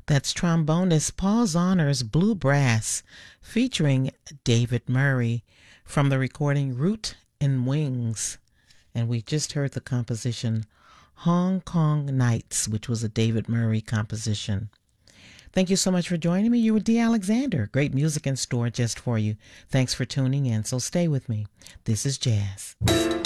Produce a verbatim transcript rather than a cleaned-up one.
That's trombonist Paul Zahner's Blue Brass featuring David Murray from the recording Root and Wings. And we just heard the composition Hong Kong Nights, which was a David Murray composition. Thank you so much for joining me. You were Dee Alexander. Great music in store just for you. Thanks for tuning in, so stay with me. This is Jazz.